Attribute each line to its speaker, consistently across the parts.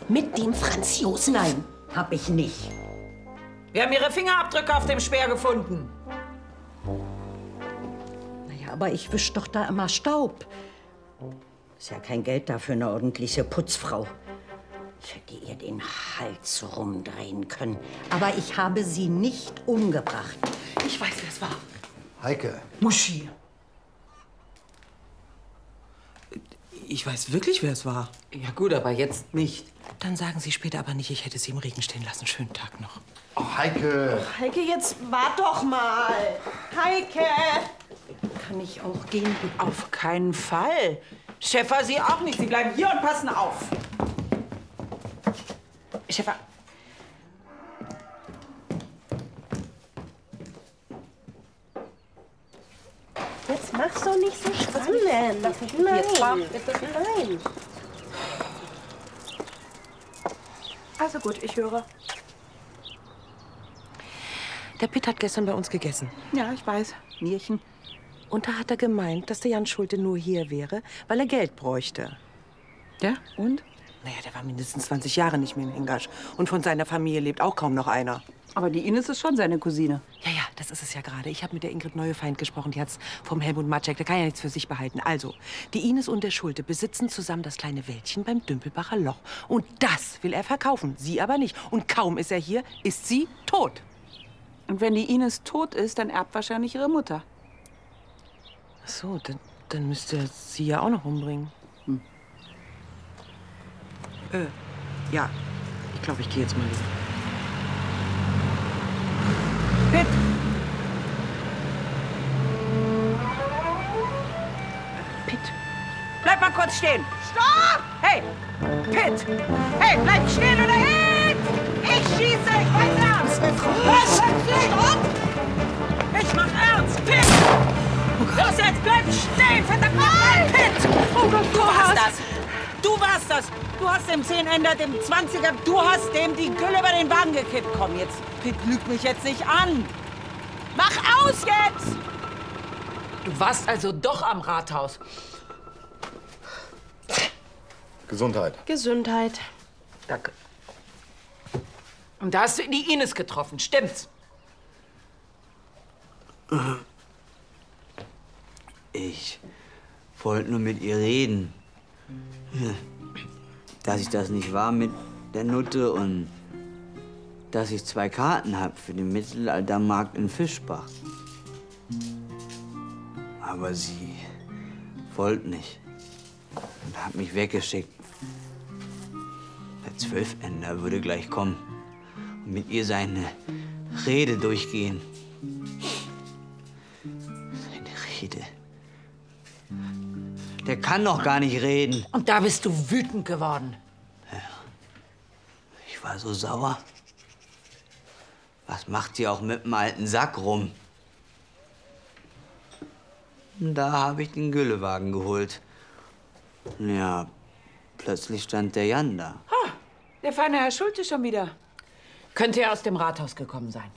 Speaker 1: mit dem Franz Jos?
Speaker 2: Nein, hab ich nicht.
Speaker 3: Wir haben Ihre Fingerabdrücke auf dem Speer gefunden.
Speaker 2: Naja, aber ich wisch doch da immer Staub. Ist ja kein Geld da für eine ordentliche Putzfrau. Ich hätte ihr den Hals rumdrehen können. Aber ich habe sie nicht umgebracht.
Speaker 3: Ich weiß, wer es war.
Speaker 4: Heike.
Speaker 3: Muschi.
Speaker 5: Ich weiß wirklich, wer es war.
Speaker 3: Ja gut, aber jetzt nicht.
Speaker 5: Dann sagen Sie später aber nicht, ich hätte Sie im Regen stehen lassen. Schönen Tag noch.
Speaker 4: Oh, Heike.
Speaker 1: Heike, jetzt wart doch mal. Heike!
Speaker 2: Kann ich auch gehen?
Speaker 3: Auf keinen Fall. Schäfer, Sie auch nicht. Sie bleiben hier und passen auf. Schäfer.
Speaker 1: Jetzt mach's doch nicht so spannend. Nein.
Speaker 6: Also gut, ich höre.
Speaker 5: Der Pitt hat gestern bei uns gegessen.
Speaker 6: Ja, ich weiß. Nierchen.
Speaker 5: Und da hat er gemeint, dass der Jan Schulte nur hier wäre, weil er Geld bräuchte.
Speaker 6: Ja, und?
Speaker 5: Naja, der war mindestens 20 Jahre nicht mehr in Hingasch. Und von seiner Familie lebt auch kaum noch einer.
Speaker 6: Aber die Ines ist schon seine Cousine.
Speaker 5: Ja, ja, das ist es ja gerade. Ich habe mit der Ingrid Neuefeind gesprochen. Die hat's vom Helmut Matschek. Der kann ja nichts für sich behalten. Also, die Ines und der Schulte besitzen zusammen das kleine Wäldchen beim Dümpelbacher Loch. Und das will er verkaufen. Sie aber nicht. Und kaum ist er hier, ist sie tot.
Speaker 6: Und wenn die Ines tot ist, dann erbt wahrscheinlich ihre Mutter.
Speaker 5: Ach so, dann müsste er sie ja auch noch umbringen. Ja. Ich glaube, ich gehe jetzt mal lieber.
Speaker 6: Pitt! Pitt! Bleib mal kurz stehen! Stopp! Hey! Pitt! Hey, bleib stehen oder hin! Ich schieße! Ich weiß ernst! Was? Stopp! Ich mach ernst! Pitt! Los jetzt! Bleib stehen! Verdammt nochmal! Pitt! Oh Gott, du warst das! Du warst das! Du hast dem 10-Ender, dem 20er, du hast dem die Gülle über den Wagen gekippt. Komm jetzt, Pitt, lüg mich jetzt nicht an! Mach aus jetzt!
Speaker 3: Du warst also doch am Rathaus.
Speaker 4: Gesundheit.
Speaker 1: Gesundheit.
Speaker 3: Danke. Und da hast du die Ines getroffen, stimmt's?
Speaker 7: Ich wollte nur mit ihr reden. Dass ich das nicht war mit der Nutte und dass ich 2 Karten habe für den Mittelaltermarkt in Fischbach. Aber sie wollte nicht und hat mich weggeschickt. Der 12-Ender würde gleich kommen und mit ihr seine Rede durchgehen. Seine Rede. Der kann doch gar nicht reden.
Speaker 3: Und da bist du wütend geworden.
Speaker 7: Ja. Ich war so sauer. Was macht sie auch mit dem alten Sack rum? Und da habe ich den Güllewagen geholt. Ja, plötzlich stand der Jan da.
Speaker 6: Ha, der feine Herr Schulte schon wieder.
Speaker 3: Könnte er aus dem Rathaus gekommen sein.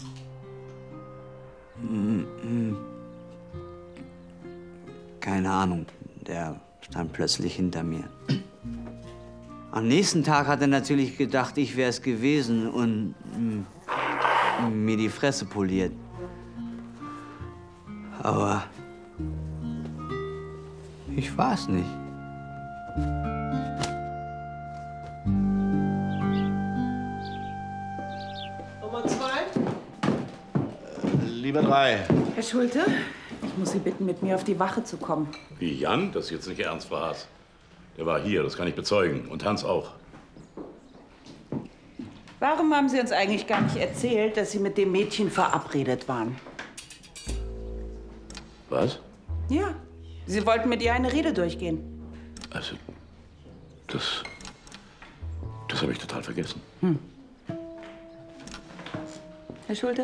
Speaker 7: Keine Ahnung. Der stand plötzlich hinter mir. Am nächsten Tag hat er natürlich gedacht, ich wäre es gewesen und mir die Fresse poliert. Aber ich war es nicht.
Speaker 1: Nummer 2?
Speaker 4: Lieber 3.
Speaker 6: Herr Schulte, ich muss Sie bitten, mit mir auf die Wache zu kommen.
Speaker 8: Wie, Jan? Das ist jetzt nicht ernst, Frau Haas. Der war hier, das kann ich bezeugen. Und Hans auch.
Speaker 6: Warum haben Sie uns eigentlich gar nicht erzählt, dass Sie mit dem Mädchen verabredet waren?
Speaker 8: Was?
Speaker 6: Ja, Sie wollten mit ihr eine Rede durchgehen.
Speaker 8: Also, das habe ich total vergessen.
Speaker 6: Herr Schulte?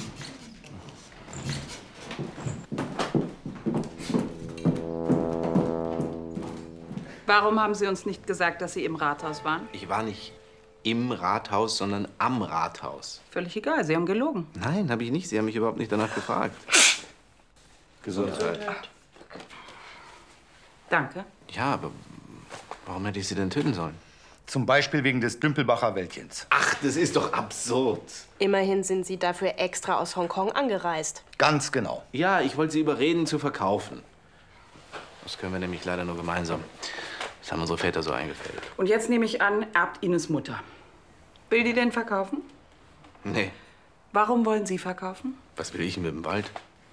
Speaker 6: Warum haben Sie uns nicht gesagt, dass Sie im Rathaus waren?
Speaker 9: Ich war nicht im Rathaus, sondern am Rathaus.
Speaker 6: Völlig egal, Sie haben gelogen.
Speaker 9: Nein, habe ich nicht. Sie haben mich überhaupt nicht danach gefragt.
Speaker 4: Gesundheit.
Speaker 6: Danke.
Speaker 9: Ja, aber warum hätte ich Sie denn töten sollen?
Speaker 4: Zum Beispiel wegen des Dümpelbacher Wäldchens.
Speaker 9: Ach, das ist doch absurd.
Speaker 10: Immerhin sind Sie dafür extra aus Hongkong angereist.
Speaker 4: Ganz genau.
Speaker 9: Ja, ich wollte sie überreden, zu verkaufen. Das können wir nämlich leider nur gemeinsam. Das haben unsere Väter so eingefällt.
Speaker 6: Und jetzt nehme ich an, erbt Ines Mutter. Will die denn verkaufen?
Speaker 9: Nee,
Speaker 6: Warum wollen Sie verkaufen?
Speaker 9: was will ich denn mit dem Wald?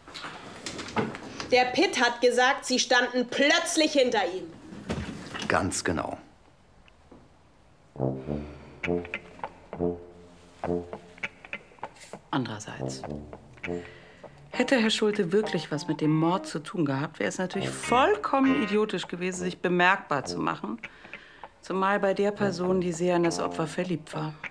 Speaker 10: Der Pitt hat gesagt, Sie standen plötzlich hinter ihm.
Speaker 4: Ganz genau.
Speaker 6: Andererseits, hätte Herr Schulte wirklich was mit dem Mord zu tun gehabt, wäre es natürlich vollkommen idiotisch gewesen, sich bemerkbar zu machen. Zumal bei der Person, die sehr in das Opfer verliebt war.